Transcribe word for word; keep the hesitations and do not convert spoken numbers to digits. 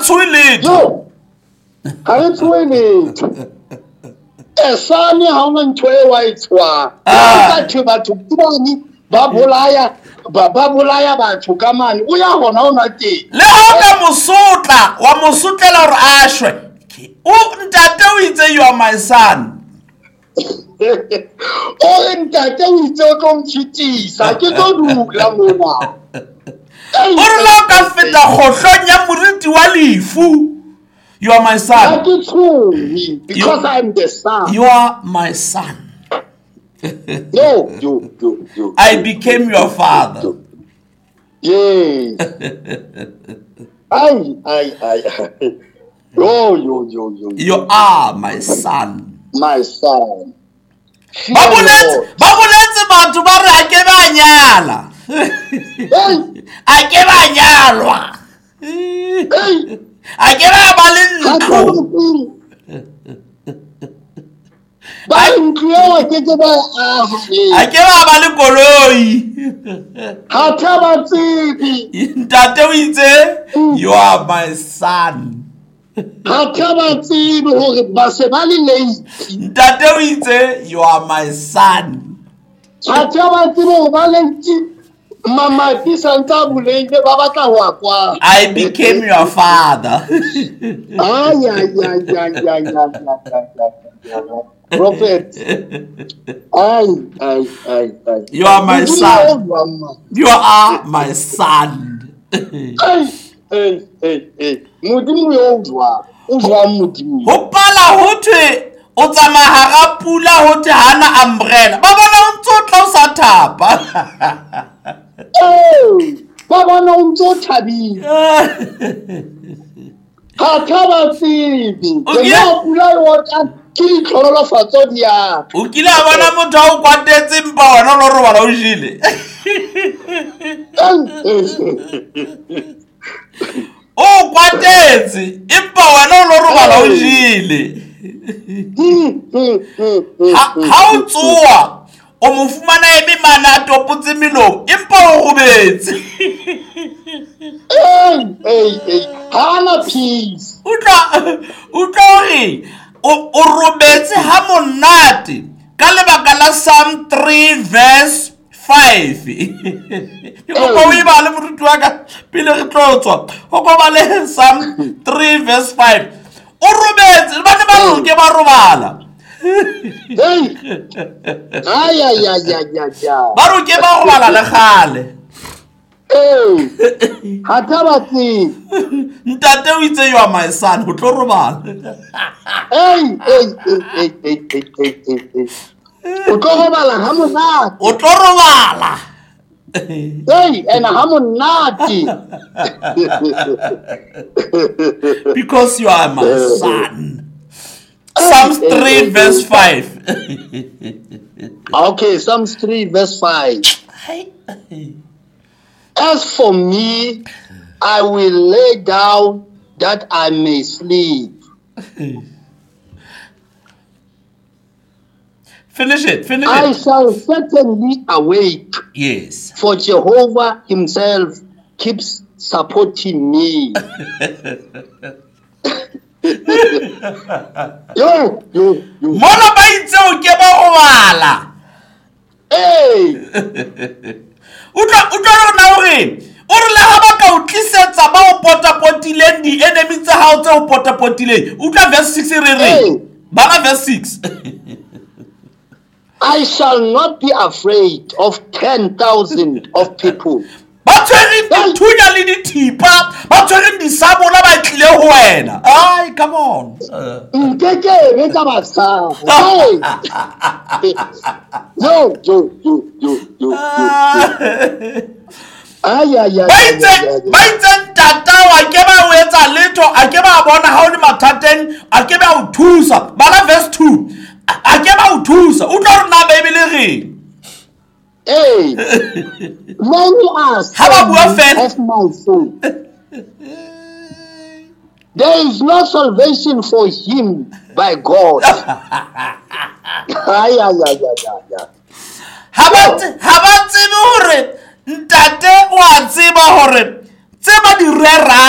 tshoe letho. Yo. Ha re tshoe letho. Esane ha ona ntho e wa e tshwa. Ka the batho tsibani ba bolaya ba ba bolaya batho ka mane. O ya hona ona teng. Le ha ka mosotla wa mosotlela hore a shwe. O ntate o itse you are my son. O ntate o itse o tlo mtshitisa ke tlo dula mona. O re la ka feta khohlong ya moriti wa lefu. You are my son. Because I'm the son. You are my son. No, you, you, you. I became your father. Yes. I, I, I. Yo, yo, yo, yo. You are my son. My son. Babuletse, babuletse batho ba re a ke ba nyala. A ke ba nyalwa. A ke ba ba le ntlo. Ba ntlo ke ke ba a. A ke ba ba le koloi. Ha tha ba tsibi. Ntate o itse you are my son. Ha tha ba tsibi hore ba se ba le late. Ntate o itse you are my son. Ha tha ba tsibi hore ba late. Mama tisanta bulenge ba batla ho akwa. I became your father. Ay ay ay ay ay ay. Prophet. Ay ay ay ay. You are my son. You are my son. Hey hey hey hey. Modimo yo jwa. O jwa modimo. Ho pala ho thwe o tsamaya hara pula ho thwe hana umbrella. Ba bona o ntse o tla o sa thapa. Eh, ba bona o ntse o thabile. Ha tha ba tsibi. Ke pula yo ka ke ditlholofatso di ya. O kile a bona motho a o kwatetse mpa wena lo robala o jile. O kwatetse impa wena lo robala o jile. Ha o tsoa o mo fumana ebe mana topotse melomo impa o robetse. Hey hey hey. Hana peace. Utla utla re o robetse ha monate ka lebaka la Psalm three verse five. Go go we ba le moruti wa ka pele re tlotswa go go ba le Psalm three verse five. O robetse ba ne ba re ke ba robala. Hey. Ay ay ay ay ay. Ba ro ke ba robala le gale. Hey. Ha tha ba tsibi. Ntate o itse you are my son ho tlo robala. Hey hey hey hey hey hey. O tlo robala ha monate. O tlo robala. Hey, and ha monate. Because you are my son. Psalms three verse five. Okay, Psalms three verse five. As for me, I will lay down that I may sleep. Finish it, finish I it. shall certainly awake. Yes. For Jehovah himself keeps supporting me. yo, yo, yo. Mola ba itse o ke ba go bala. Hey. Utla utla rona o re o re le ha ba ka o tlisetsa ba o potapotileng di enemy tsa hao tse o potapotileng. Utla verse six re re. Ba verse six. I shall not be afraid of ten thousand of people. Ba tshwereng dithunya le dithipa, ba tshwereng disabola ba tlile ho wena. Ai, come on. Nkeke be ka ba sa. Yo yo yo yo yo. Ay ay ay. Baitse baitse tata wa ke ba o etsa letho a ke ba bona ha o le mathateng a ke ba o thusa. Bala verse two. A ke ba o thusa. O tlo rena Bible re. Hey, many are saying of my soul. There is no salvation for him by God. Ay, ay, ay, ay, ay. Haba tsebe hore ntate wa tseba hore tseba di rera